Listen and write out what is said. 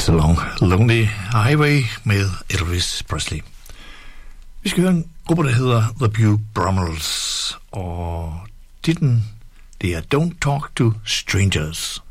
It's a Long Lonely Highway med Elvis Presley. Vi skal høre en gruppe, der hedder The Beau Brummels, og titlen, det er Don't Talk to Strangers.